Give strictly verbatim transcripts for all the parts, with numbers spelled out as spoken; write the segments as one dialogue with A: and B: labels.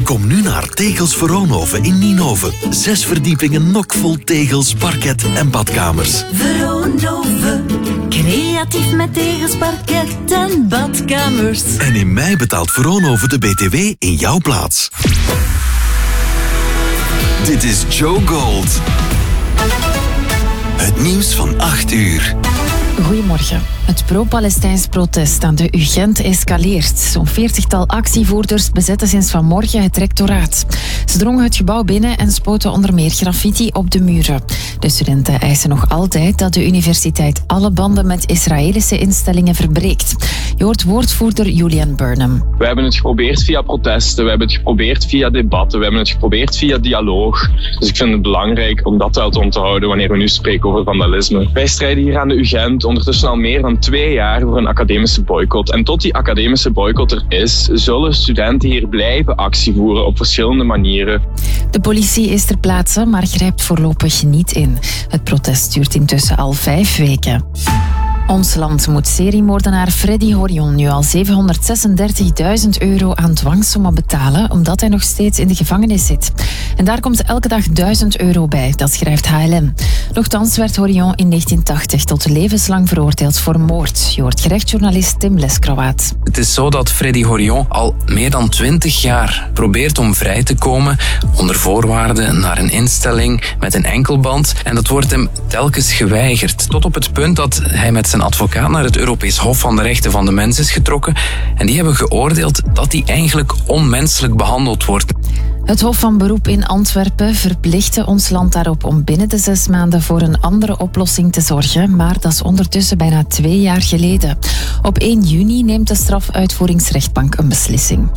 A: Kom nu naar Tegels Veronhoven in Nienhoven. Zes verdiepingen knockvol tegels, parket en badkamers.
B: Veronhoven, creatief met tegels, parket en badkamers.
A: En in mei betaalt Veronhoven de B T W in jouw plaats. Dit is Joe Gold. Het nieuws van acht uur.
C: Goedemorgen. Het pro-Palestijns protest aan de U Gent escaleert. Zo'n veertigtal actievoerders bezetten sinds vanmorgen het rectoraat. Ze drongen het gebouw binnen en spoten onder meer graffiti op de muren. De studenten eisen nog altijd dat de universiteit alle banden met Israëlische instellingen verbreekt. Je hoort woordvoerder Julian Burnham.
D: We hebben het geprobeerd via protesten, we hebben het geprobeerd via debatten, we hebben het geprobeerd via dialoog. Dus ik vind het belangrijk om dat wel te onthouden wanneer we nu spreken over vandalisme. Wij strijden hier aan de U Gent ondertussen al meer dan twee jaar voor een academische boycott. En tot die academische boycott er is, zullen studenten hier blijven actie voeren op verschillende manieren.
C: De politie is ter plaatse, maar grijpt voorlopig niet in. Het protest duurt intussen al vijf weken. Ons land moet seriemoordenaar Freddy Horion nu al zevenhonderdzesendertigduizend euro aan dwangsommen betalen, omdat hij nog steeds in de gevangenis zit. En daar komt elke dag duizend euro bij, dat schrijft H L M. Nochtans werd Horion in negentien tachtig tot levenslang veroordeeld voor moord. Je hoort gerechtsjournalist Tim Leskrawaat.
E: Het is zo dat Freddy Horion al meer dan twintig jaar probeert om vrij te komen, onder voorwaarden naar een instelling met een enkelband. En dat wordt hem telkens geweigerd, tot op het punt dat hij met zijn advocaat naar het Europees Hof van de Rechten van de Mens is getrokken. En die hebben geoordeeld dat hij eigenlijk onmenselijk behandeld wordt.
C: Het Hof van Beroep in Antwerpen verplichtte ons land daarop om binnen de zes maanden voor een andere oplossing te zorgen, maar dat is ondertussen bijna twee jaar geleden. Op één juni neemt de strafuitvoeringsrechtbank een beslissing.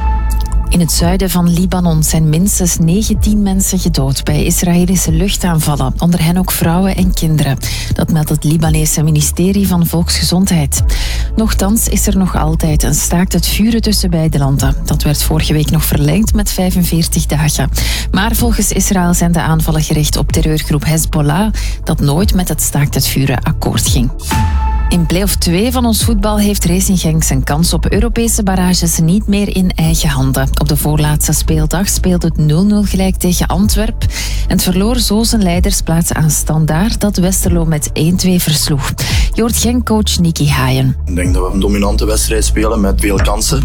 C: In het zuiden van Libanon zijn minstens negentien mensen gedood bij Israëlische luchtaanvallen, onder hen ook vrouwen en kinderen. Dat meldt het Libanese ministerie van Volksgezondheid. Nochtans is er nog altijd een staakt het vuren tussen beide landen. Dat werd vorige week nog verlengd met vijfenveertig dagen. Maar volgens Israël zijn de aanvallen gericht op terreurgroep Hezbollah, dat nooit met het staakt het vuren akkoord ging. In play-off twee van ons voetbal heeft Racing Genk zijn kans op Europese barrages niet meer in eigen handen. Op de voorlaatste speeldag speelde het nul nul gelijk tegen Antwerpen en het verloor zo zijn leidersplaats aan Standaard, dat Westerlo met één twee versloeg. Je hoort Genk-coach Nicky Haaien.
F: Ik denk dat we een dominante wedstrijd spelen met veel kansen.